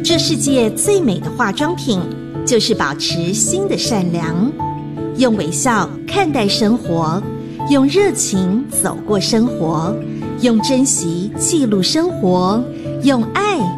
这世界最美的化妆品，就是保持心的善良，用微笑看待生活，用热情走过生活，用珍惜记录生活，用爱